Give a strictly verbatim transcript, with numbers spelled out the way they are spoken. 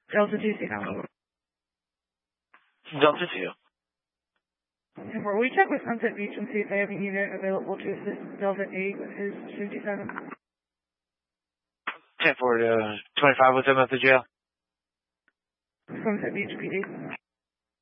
Delta two, stay down. Delta two. ten four, we check with Sunset Beach and see if they have a unit available to assist Delta eight with his fifty-seven. ten four to twenty-five, what's up at the jail? Sunset Beach P D.